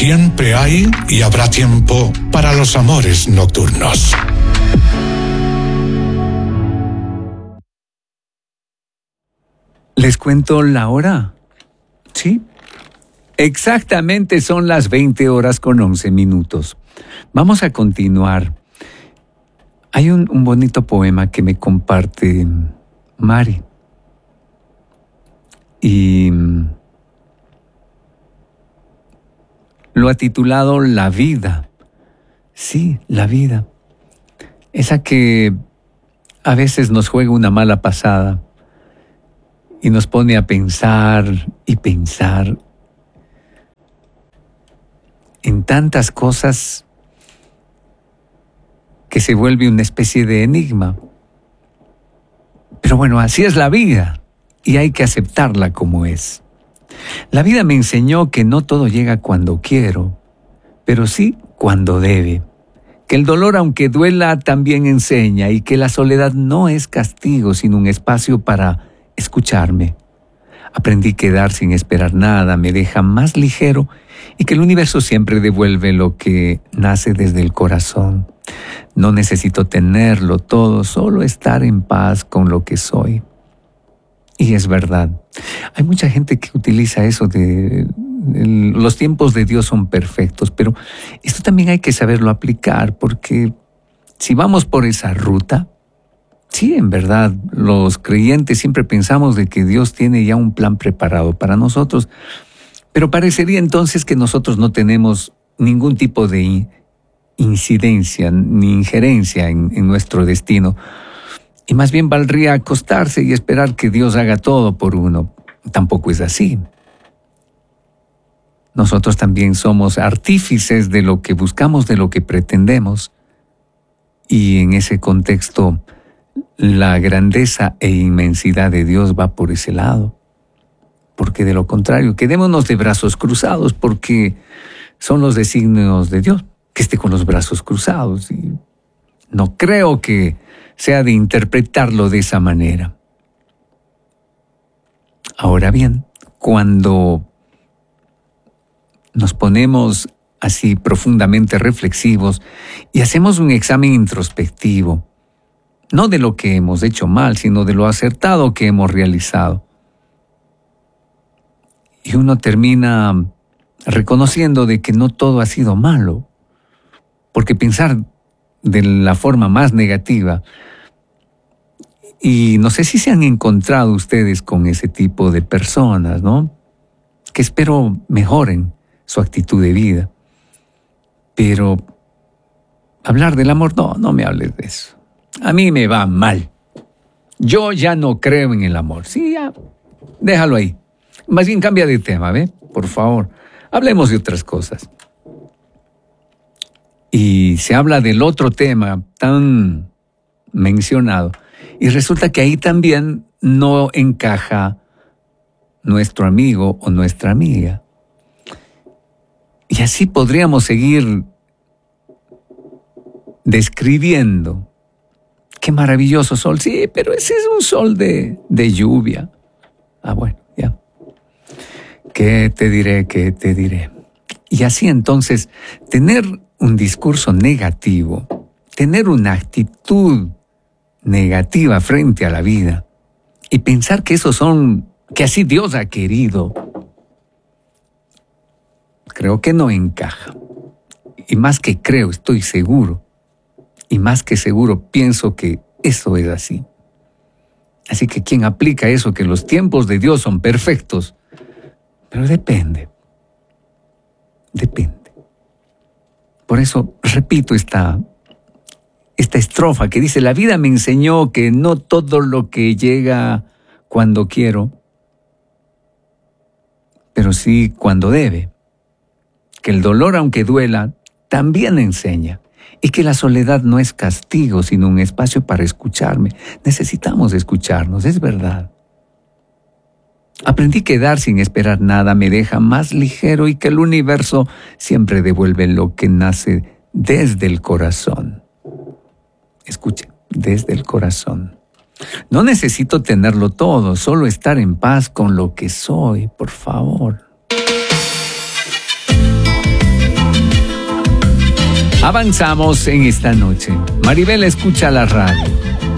Siempre hay y habrá tiempo para los amores nocturnos. ¿Les cuento la hora? Sí. Exactamente son las 20:11. Vamos a continuar. Hay un bonito poema que me comparte Mari. Y lo ha titulado La vida. Sí, la vida. Esa que a veces nos juega una mala pasada y nos pone a pensar y pensar en tantas cosas que se vuelve una especie de enigma. Pero bueno, así es la vida y hay que aceptarla como es. La vida me enseñó que no todo llega cuando quiero, pero sí cuando debe. Que el dolor, aunque duela, también enseña y que la soledad no es castigo, sino un espacio para escucharme. Aprendí que dar sin esperar nada me deja más ligero y que el universo siempre devuelve lo que nace desde el corazón. No necesito tenerlo todo, solo estar en paz con lo que soy. Y es verdad. Hay mucha gente que utiliza eso de los tiempos de Dios son perfectos, pero esto también hay que saberlo aplicar, porque si vamos por esa ruta, sí, en verdad, los creyentes siempre pensamos de que Dios tiene ya un plan preparado para nosotros, pero parecería entonces que nosotros no tenemos ningún tipo de incidencia ni injerencia en nuestro destino. Y más bien valdría acostarse y esperar que Dios haga todo por uno. Tampoco es así. Nosotros también somos artífices de lo que buscamos, de lo que pretendemos. Y en ese contexto, la grandeza e inmensidad de Dios va por ese lado. Porque de lo contrario, quedémonos de brazos cruzados, porque son los designios de Dios, que esté con los brazos cruzados. Y no creo que sea de interpretarlo de esa manera. Ahora bien, cuando nos ponemos así profundamente reflexivos y hacemos un examen introspectivo, no de lo que hemos hecho mal, sino de lo acertado que hemos realizado, y uno termina reconociendo de que no todo ha sido malo, porque pensar de la forma más negativa, y no sé si se han encontrado ustedes con ese tipo de personas, ¿no? Que espero mejoren su actitud de vida. Pero hablar del amor, no me hables de eso. A mí me va mal. Yo ya no creo en el amor. Sí, ya, déjalo ahí. Más bien cambia de tema, ¿ve? Por favor, hablemos de otras cosas. Y se habla del otro tema tan mencionado. Y resulta que ahí también no encaja nuestro amigo o nuestra amiga. Y así podríamos seguir describiendo. Qué maravilloso sol. Sí, pero ese es un sol de lluvia. Ah, bueno, ya. ¿Qué te diré? Y así entonces, tener un discurso negativo, tener una actitud negativa frente a la vida y pensar que que así Dios ha querido, creo que no encaja. Y más que creo, estoy seguro. Y más que seguro, pienso que eso es así. Así que quien aplica eso, que los tiempos de Dios son perfectos, pero depende. Por eso repito esta estrofa que dice: la vida me enseñó que no todo lo que llega cuando quiero, pero sí cuando debe. Que el dolor, aunque duela, también enseña. Y que la soledad no es castigo, sino un espacio para escucharme. Necesitamos escucharnos, es verdad. Aprendí que dar sin esperar nada me deja más ligero y que el universo siempre devuelve lo que nace desde el corazón. Escuchen, desde el corazón. No necesito tenerlo todo, solo estar en paz con lo que soy, por favor. Avanzamos en esta noche. Maribel escucha la radio.